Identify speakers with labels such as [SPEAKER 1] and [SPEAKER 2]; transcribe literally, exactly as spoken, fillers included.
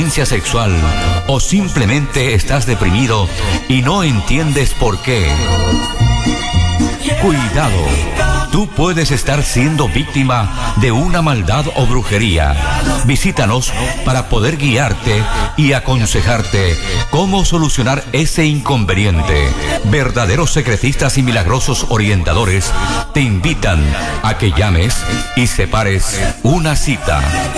[SPEAKER 1] abstinencia sexual o simplemente estás deprimido y no entiendes por qué. Cuidado, tú puedes estar siendo víctima de una maldad o brujería. Visítanos para poder guiarte y aconsejarte cómo solucionar ese inconveniente. Verdaderos secretistas y milagrosos orientadores te invitan a que llames y separes una cita.